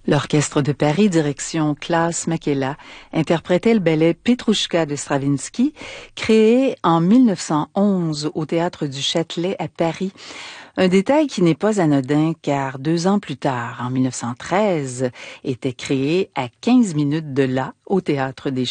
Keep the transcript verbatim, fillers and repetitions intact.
L'Orchestre de Paris, direction Klaus Makela, interprétait le ballet Petrouchka de Stravinsky, créé en mille neuf cent onze au Théâtre du Châtelet à Paris. Un détail qui n'est pas anodin car deux ans plus tard, en mille neuf cent treize, était créé à quinze minutes de là, au Théâtre des